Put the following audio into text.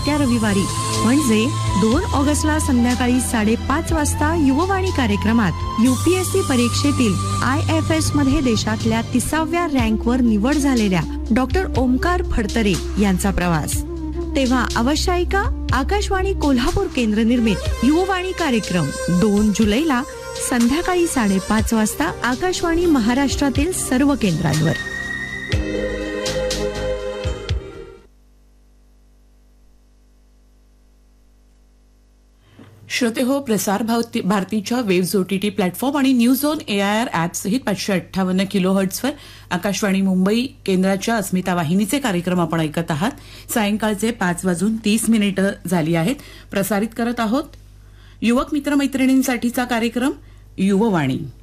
येत्या रविवारी म्हणजे 2 ऑगस्टला संध्याकाळी 5:30 वाजता युववाणी कार्यक्रमात UPSC परीक्षेतील IFS मध्ये देशातल्या 30व्या रँकवर निवड झालेल्या डॉक्टर ओमकार फडतरे यांचा प्रवास. तेव्हा अवश्य ऐका आकाशवाणी कोल्हापूर केंद्र निर्मित युववाणी कार्यक्रम 2 जुलैला संध्याकाळी 5:30 वाजता आकाशवाणी महाराष्ट्रातील सर्व केंद्रांवर. श्रोते हो, प्रसार भारतीच्या वेव्ज OTT प्लॅटफॉर्म आणि न्यूज ऑन AIR ऍप सहित 558 किलोहर्ट्झवर आकाशवाणी मुंबई केंद्राच्या अस्मिता वाहिनीचे कार्यक्रम आपण ऐकत आहात. सायंकाळचे 5:30 झाली आहेत. प्रसारित करत आहोत युवक मित्रमैत्रिणींसाठीचा कार्यक्रम युववाणी.